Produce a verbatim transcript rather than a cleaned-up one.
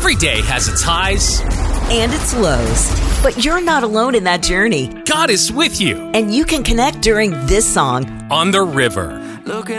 Every day has its highs and its lows. But you're not alone in that journey. God is with you. And you can connect during this song, On the River. Looking